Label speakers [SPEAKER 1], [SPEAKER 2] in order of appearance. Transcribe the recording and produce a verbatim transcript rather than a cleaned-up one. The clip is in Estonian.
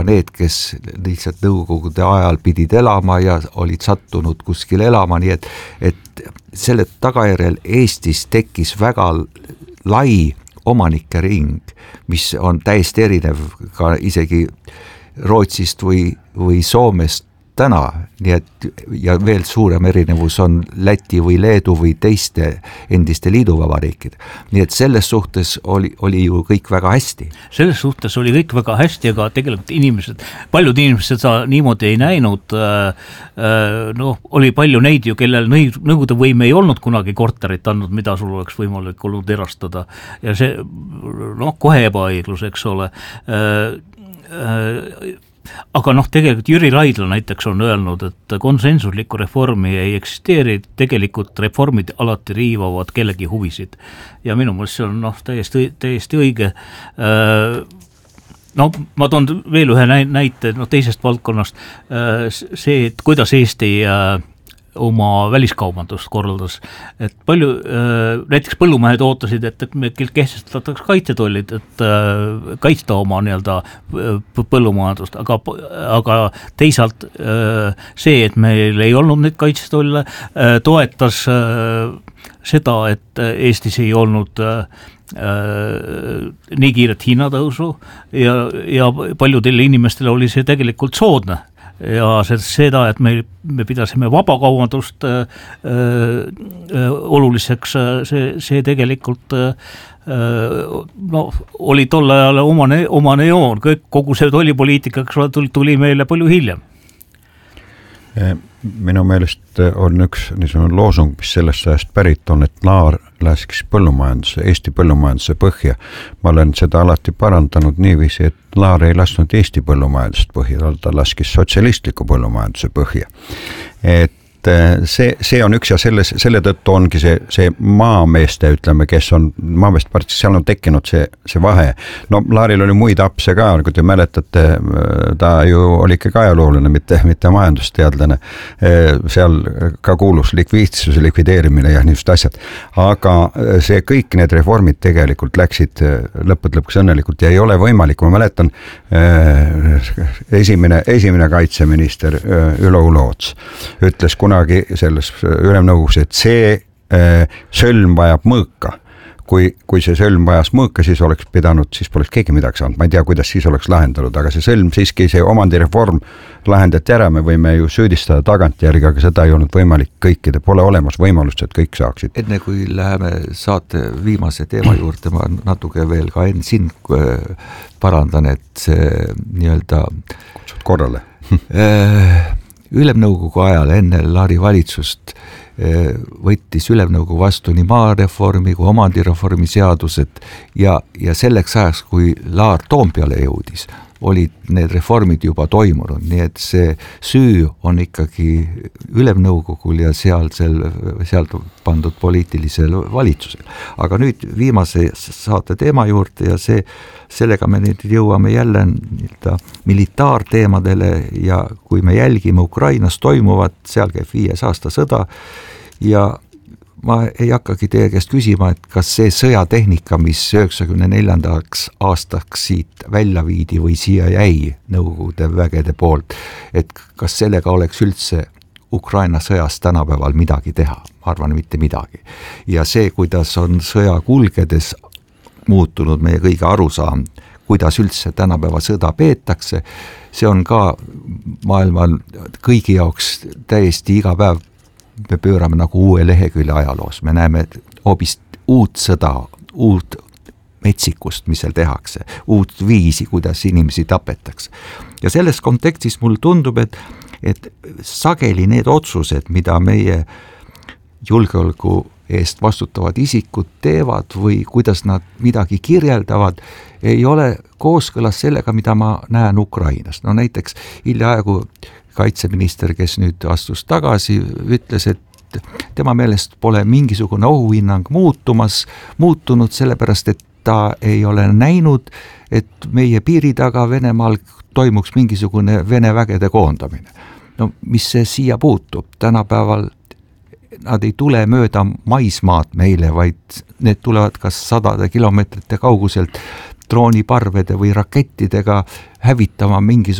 [SPEAKER 1] need, kes lihtsalt nõukogude ajal pidid elama ja olid sattunud kuskil elama, nii et, et selle tagajärjel Eestis tekkis väga lai omanike ring, mis on täiesti erinev ka isegi Rootsist või, või Soomest täna, nii et ja veel suurem erinevus on Läti või Leedu või teiste endiste liiduvabariikide. Nii et selles suhtes oli, oli ju kõik väga hästi.
[SPEAKER 2] Selles suhtes oli kõik väga hästi, aga tegelikult inimesed, paljud inimesed seda niimoodi ei näinud. No, oli palju neid ju, kellel nõukogude võim ei olnud kunagi korterit andnud, mida sul oleks võimalik olnud erastada. Ja see, noh, kohe ebaõiglus, eks ole. Aga noh, tegelikult Jüri Raidla näiteks on öelnud, et konsensuslikku reformi ei eksisteeri, tegelikult reformid alati riivavad kellegi huvisid. Ja minu mõelest see on noh, täiesti, täiesti õige. No, ma toon veel ühe näite no, teisest valdkonnast. See, et kuidas Eesti oma väliskaubandust korraldas, et palju, näiteks põllumehed ootasid, et, et me kehtestataks kaitsetollid, et kaitsta oma nii-öelda põllumajandust, aga, aga teisalt see, et meil ei olnud neid kaitsetolle, toetas seda, et Eestis ei olnud nii kiiret hinnatõusu ja, ja paljudele inimestele oli see tegelikult soodne. Ja seda, et me, me pidasime vabakaubandust äh, äh, oluliseks, see, see tegelikult äh, no, oli tolle ajale omane, omane joon, kõik, kogu see tollipoliitika tuli, tuli meile palju hiljem.
[SPEAKER 3] Minu meelest on üks niisugune loosung, mis sellest ajast pärit on, et Laar laskis põllumajanduse, Eesti põllumajanduse põhja. Ma olen seda alati parandanud niiviisi, et Laar ei lasknud Eesti põllumajandust põhja, ta laskis sotsialistliku põllumajanduse põhja. Et see, see on üks ja selles, selle tõttu ongi see, see maameeste, ütleme, kes on maameeste partis, seal on tekkinud see, see vahe. No Laaril oli muid apse ka, kui te mäletate, ta ju oli ikka ajalooline, mitte, mitte majandusteadlane. Seal ka kuulus likviidsuse likvideerimine ja niisugused asjad. Aga see kõik need reformid tegelikult läksid lõpud lõpuks õnnelikult ja ei ole võimalik. Ma mäletan, esimene, esimene kaitseminister Ülo Uloots ütles kunagi selles ülemnõukogus, et see äh, sõlm vajab mõõka. Kui, kui see sõlm vajas mõõka, siis oleks pidanud, siis poleks keegi midagi saanud. Ma ei tea, kuidas siis oleks lahendanud, aga see sõlm siiski, see omandireform lahendati ära, me võime ju süüdistada tagantjärgi, aga seda ei olnud võimalik kõikide, pole olemas võimalust, et kõik saaksid.
[SPEAKER 1] Enne kui läheme saate viimase teema juurde, ma natuke veel ka enne sind parandan, et see nii-öelda
[SPEAKER 3] kutsud korrale.
[SPEAKER 1] Ülemnõukogu ajal enne Laari valitsust võttis Ülemnõukogu vastu nii maareformi kui omandireformi seadused ja, ja selleks ajaks, kui Laar Toompeale jõudis, olid need reformid juba toimunud, nii et see süü on ikkagi Ülemnõukogul ja seal, sealt pandud poliitilisel valitsusel. Aga nüüd viimase saate teema juurde ja see, sellega me nüüd jõuame jälle militaarteemadele ja kui me jälgime Ukrainas toimuvat, seal käib viies aasta sõda ja ma ei hakkagi teie käest küsima, et kas see sõjatehnika, mis üheksakümne neljandaks aastaks siit välja viidi või siia jäi Nõukogude vägede poolt, et kas sellega oleks üldse Ukraina sõjas tänapäeval midagi teha? Ma arvan, mitte midagi. Ja see, kuidas on sõja kulgedes muutunud meie kõige arusaam, kuidas üldse tänapäeva sõda peetakse, see on ka maailma kõigi jaoks täiesti iga päev me pöörame nagu uue lehekülje ajaloos, me näeme hoopis uut sõda, uut metsikust, mis seal tehakse, uut viisi, kuidas inimesi tapetakse. Ja selles kontekstis mul tundub, et, et sageli need otsused, mida meie julgeoleku eest vastutavad isikud teevad või kuidas nad midagi kirjeldavad, ei ole kooskõlas sellega, mida ma näen Ukrainas. No näiteks hiljaaegu kaitseminister, kes nüüd astus tagasi, ütles, et tema meelest pole mingisugune ohuhinnang muutumas, muutunud sellepärast, et ta ei ole näinud, et meie piiri taga Venemaal toimuks mingisugune Vene vägede koondamine. No mis see siia puutub? Tänapäeval nad ei tule mööda maismaad meile, vaid need tulevad kas sadade kilomeetrite kauguselt drooniparvede või rakettidega hävitama mingisugust